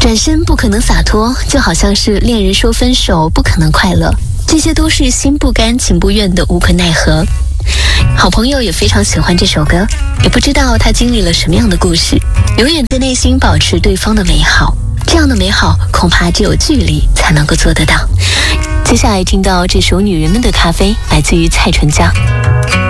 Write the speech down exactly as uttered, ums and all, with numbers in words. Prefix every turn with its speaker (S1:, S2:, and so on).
S1: 转身不可能洒脱，就好像是恋人说分手不可能快乐，这些都是心不甘情不愿的无可奈何。好朋友也非常喜欢这首歌，也不知道他经历了什么样的故事，永远在内心保持对方的美好，这样的美好恐怕只有距离才能够做得到。接下来听到这首《女人们的咖啡》，来自于蔡淳佳。